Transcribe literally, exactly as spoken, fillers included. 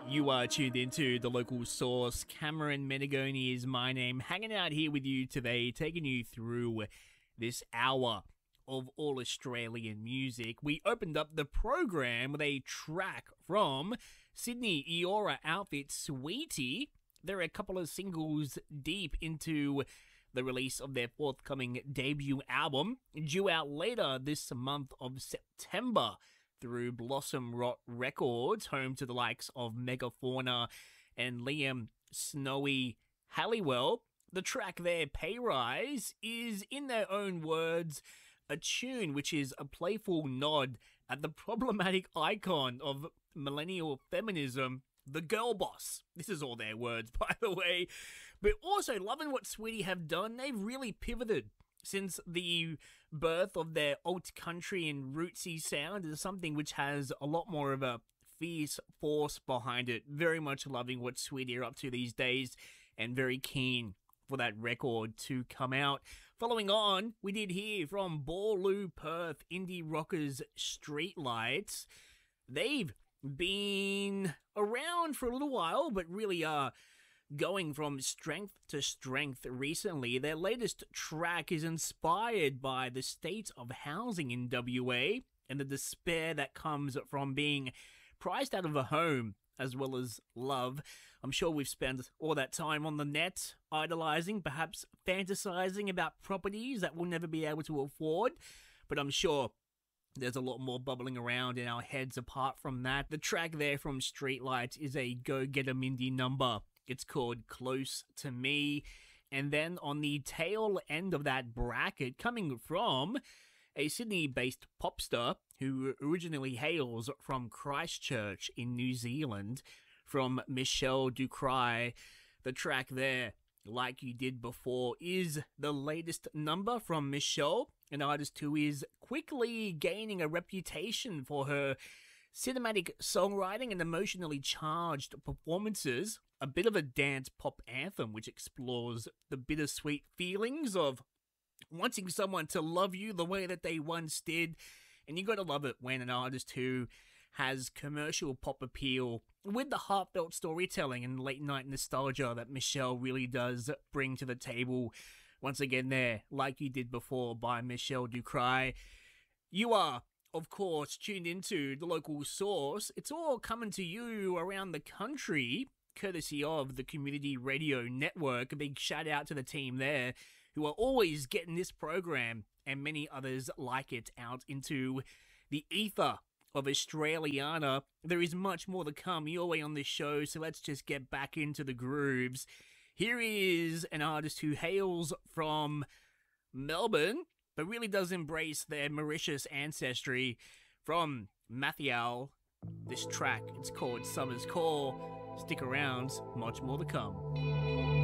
You are tuned into The Local Source. Cameron Menegoni is my name, hanging out here with you today, taking you through this hour of all Australian music. We opened up the program with a track from Sydney Eora outfit Sweetie. They're a couple of singles deep into the release of their forthcoming debut album, due out later this month of September through Blossom Rot Records, home to the likes of Megafauna and Liam Snowy Halliwell. The track there, Pay Rise, is, in their own words, a tune which is a playful nod at the problematic icon of millennial feminism, the girl boss. This is all their words, by the way. But also, loving what Sweetie have done, they've really pivoted since the birth of their alt country and rootsy sound into something which has a lot more of a fierce force behind it. Very much loving what Sweetie are up to these days and very keen for that record to come out. Following on, we did hear from Ballou Perth indie rockers Streetlights. They've been around for a little while, but really are going from strength to strength recently. Their latest track is inspired by the state of housing in W A and the despair that comes from being priced out of a home as well as love. I'm sure we've spent all that time on the net idolizing, perhaps fantasizing about properties that we'll never be able to afford, but I'm sure there's a lot more bubbling around in our heads apart from that. The track there from Streetlights is a Go Get 'Em indie number. It's called Close to Me. And then on the tail end of that bracket, coming from a Sydney-based pop star who originally hails from Christchurch in New Zealand, from Michelle Ducry. The track there, Like You Did Before, is the latest number from Michelle, an artist who is quickly gaining a reputation for her cinematic songwriting and emotionally charged performances. A bit of a dance pop anthem which explores the bittersweet feelings of wanting someone to love you the way that they once did. And you gotta love it when an artist who has commercial pop appeal with the heartfelt storytelling and late night nostalgia that Michelle really does bring to the table. Once again there, Like You Did Before by Michelle Ducry. You are, of course, tuned into The Local Source. It's all coming to you around the country, courtesy of the Community Radio Network. A big shout out to the team there, who are always getting this program and many others like it out into the ether of Australiana. There is much more to come your way on this show, so let's just get back into the grooves. Here is an artist who hails from Melbourne, but really does embrace their Mauritius ancestry, from Mathial. This track, it's called Summer's Call. Stick around, much more to come.